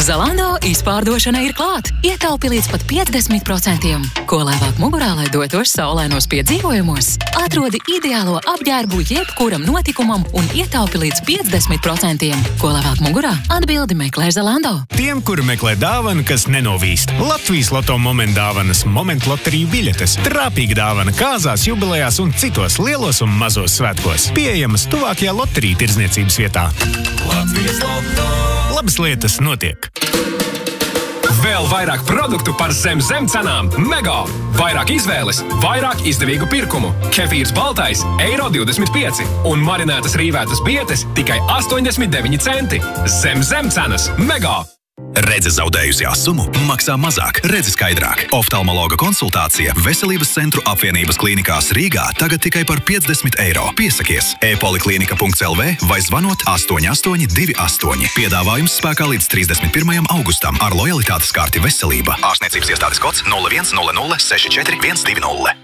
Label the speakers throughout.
Speaker 1: Zalando izpārdošana ir klāt. Ietaupi līdz pat 50%. Ko lēvāk mugurā, lai dotos saulainos piedzīvojumos? Atrodi ideālo apģērbu jebkuram notikumam un ietaupi līdz 50%. Ko lēvāk mugurā? Atbildi meklē Zalando.
Speaker 2: Tiem, kuri meklē dāvanu, kas nenovīst. Latvijas Loto Moment dāvanas, Moment loteriju biļetes, trāpīga dāvana kāzās, jubilejās un citos lielos un mazos svētkos. Pieejamas tuvākajā loteriju tirdzniecības vietā. Latvijas Loto. Labas lietas notiek.
Speaker 3: Vēl vairāk produktu par zem cenām. Mega! Vairāk izvēles, vairāk izdevīgu pirkumu. Kefīrs baltais €1,25 un marinētas rīvētas bietes tikai 89 centi. Zem cenas. Mega!
Speaker 4: Redze zaudējusi asumu, maksā mazāk, redzi skaidrāk. Oftalmologa konsultācija Veselības centru apvienības klīnikās Rīgā tagad tikai par €50. Piesakies e-poliklinika.lv vai zvanot 8828. Piedāvājums spēkā līdz 31. augustam ar lojalitātes karti Veselība. Ārstniecības iestādes kods 010064 120.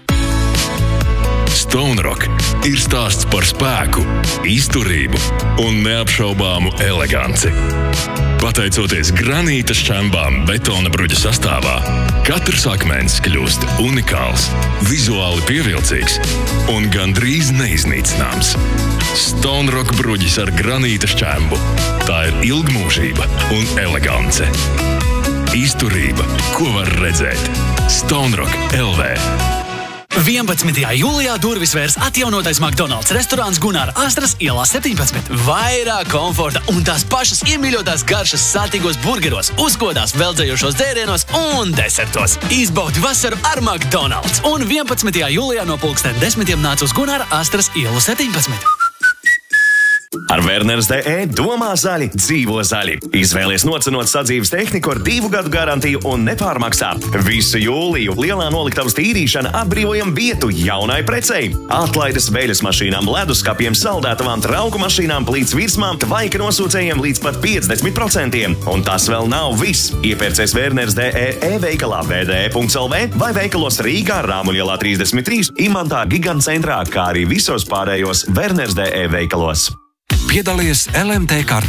Speaker 5: Stone Rock ir stāsts par spēku, izturību un neapšaubāmu eleganci. Pateicoties granīta šķembām betona bruģa sastāvā, katrs akmens kļūst unikāls, vizuāli pievilcīgs un gandrīz neiznīcināms. Stone Rock bruģis ar granīta šķembu. Tā ir ilgmūžība un elegance. Izturība, ko var redzēt. Stone Rock LV.
Speaker 6: 11. jūlijā durvis vērs atjaunotais McDonald's restorāns Gunāra Astras ielā 17. Vairāk komforta un tās pašas iemīļotās garšas sātīgos burgeros, uzkodās veldzējošos dzērienos un desertos. Izbaudi vasaru ar McDonald's. Un 11. jūlijā no 10:00 nāc uz Gunāra Astras ielu 17.
Speaker 7: Ar Werners.de domā zaļi, dzīvo zaļi. Izvēlies nocenot sadzīves tehniku ar 2 gadu garantiju un nepārmaksā. Visu jūliju lielā noliktavas tīrīšana atbrīvojam vietu jaunai precei. Atlaides veļas mašīnām, leduskapiem, saldētavām, trauku mašīnām, plīts virsmām, tvaika nosūcējiem līdz pat 50%. Un tas vēl nav viss. Iepērcies Werners.de e-veikalā vde.lv vai veikalos Rīgā, Rāmuļielā 33, Imantā, Gigantcentrā, kā arī visos pārējos Werners.de veikalos.
Speaker 8: Piedalies LMT